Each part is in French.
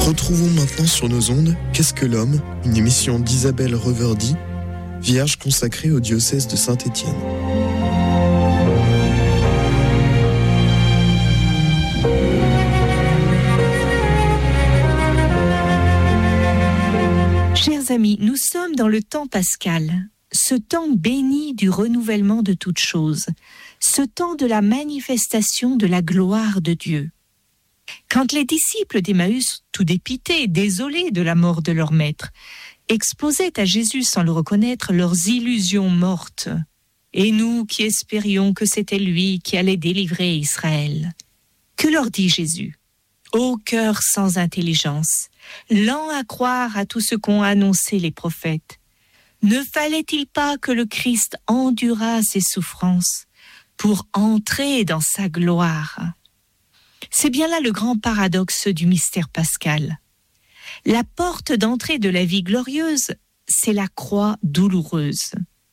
Retrouvons maintenant sur nos ondes Qu'est-ce que l'homme, une émission d'Isabelle Reverdy, vierge consacrée au diocèse de Saint-Étienne. Chers amis, nous sommes dans le temps pascal, ce temps béni du renouvellement de toutes choses, ce temps de la manifestation de la gloire de Dieu. Quand les disciples d'Emmaüs, tout dépités, désolés de la mort de leur maître, exposaient à Jésus sans le reconnaître leurs illusions mortes, et nous qui espérions que c'était lui qui allait délivrer Israël, que leur dit Jésus ? Ô cœur sans intelligence, lent à croire à tout ce qu'ont annoncé les prophètes, ne fallait-il pas que le Christ endurât ses souffrances pour entrer dans sa gloire ? C'est bien là le grand paradoxe du mystère pascal. La porte d'entrée de la vie glorieuse, c'est la croix douloureuse.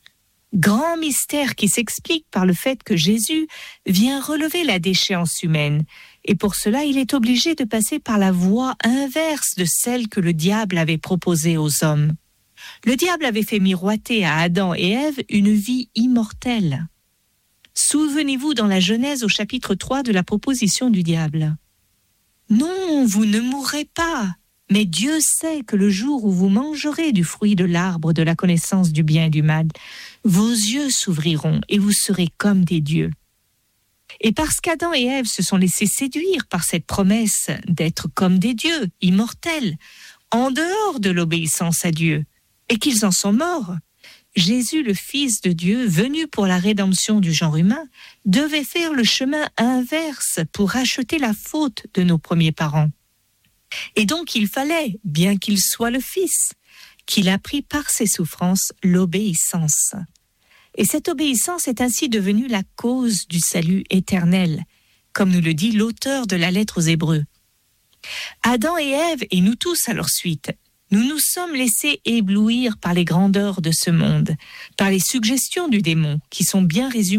Grand mystère qui s'explique par le fait que Jésus vient relever la déchéance humaine, et pour cela il est obligé de passer par la voie inverse de celle que le diable avait proposée aux hommes. Le diable avait fait miroiter à Adam et Ève une vie immortelle. Souvenez-vous dans la Genèse au chapitre 3 de la proposition du diable. « Non, vous ne mourrez pas, mais Dieu sait que le jour où vous mangerez du fruit de l'arbre de la connaissance du bien et du mal, vos yeux s'ouvriront et vous serez comme des dieux. » Et parce qu'Adam et Ève se sont laissés séduire par cette promesse d'être comme des dieux, immortels, en dehors de l'obéissance à Dieu, et qu'ils en sont morts, Jésus, le Fils de Dieu, venu pour la rédemption du genre humain, devait faire le chemin inverse pour racheter la faute de nos premiers parents. Et donc il fallait, bien qu'il soit le Fils, qu'il apprit par ses souffrances l'obéissance. Et cette obéissance est ainsi devenue la cause du salut éternel, comme nous le dit l'auteur de la lettre aux Hébreux. Adam et Ève, et nous tous à leur suite, nous nous sommes laissés éblouir par les grandeurs de ce monde, par les suggestions du démon, qui sont bien résumées